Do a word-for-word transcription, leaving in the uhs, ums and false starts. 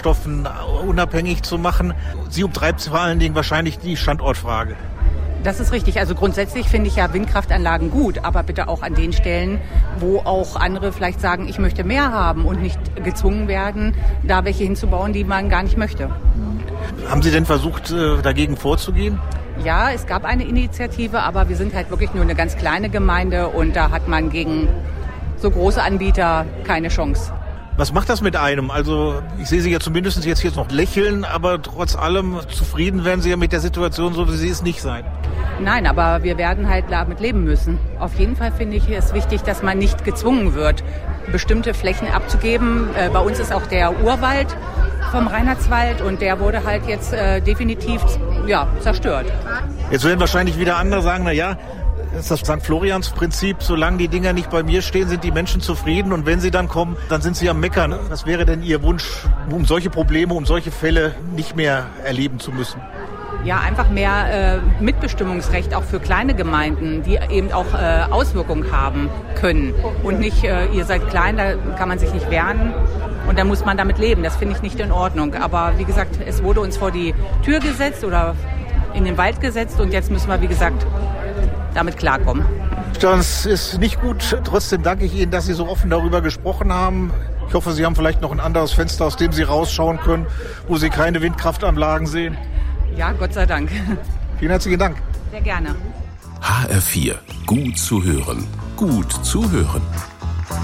Rohstoffen unabhängig zu machen. Sie umtreibt vor allen Dingen wahrscheinlich die Standortfrage. Das ist richtig. Also grundsätzlich finde ich ja Windkraftanlagen gut, aber bitte auch an den Stellen, wo auch andere vielleicht sagen, ich möchte mehr haben und nicht gezwungen werden, da welche hinzubauen, die man gar nicht möchte. Haben Sie denn versucht, dagegen vorzugehen? Ja, es gab eine Initiative, aber wir sind halt wirklich nur eine ganz kleine Gemeinde und da hat man gegen so große Anbieter keine Chance. Was macht das mit einem? Also ich sehe Sie ja zumindest jetzt hier noch lächeln, aber trotz allem zufrieden werden Sie ja mit der Situation, so wie sie ist, nicht sein. Nein, aber wir werden halt damit leben müssen. Auf jeden Fall finde ich es wichtig, dass man nicht gezwungen wird, bestimmte Flächen abzugeben. Äh, bei uns ist auch der Urwald vom Reinhardswald und der wurde halt jetzt äh, definitiv ja, zerstört. Jetzt werden wahrscheinlich wieder andere sagen, na ja, das ist das Sankt Florians-Prinzip, solange die Dinger nicht bei mir stehen, sind die Menschen zufrieden und wenn sie dann kommen, dann sind sie am Meckern. Was wäre denn Ihr Wunsch, um solche Probleme, um solche Fälle nicht mehr erleben zu müssen? Ja, einfach mehr äh, Mitbestimmungsrecht auch für kleine Gemeinden, die eben auch äh, Auswirkungen haben können. Und nicht, äh, ihr seid klein, da kann man sich nicht wehren und dann muss man damit leben. Das finde ich nicht in Ordnung. Aber wie gesagt, es wurde uns vor die Tür gesetzt oder in den Wald gesetzt und jetzt müssen wir, wie gesagt, damit klarkommen. Das ist nicht gut. Trotzdem danke ich Ihnen, dass Sie so offen darüber gesprochen haben. Ich hoffe, Sie haben vielleicht noch ein anderes Fenster, aus dem Sie rausschauen können, wo Sie keine Windkraftanlagen sehen. Ja, Gott sei Dank. Vielen herzlichen Dank. Sehr gerne. H R vier. Gut zu hören. Gut zu hören.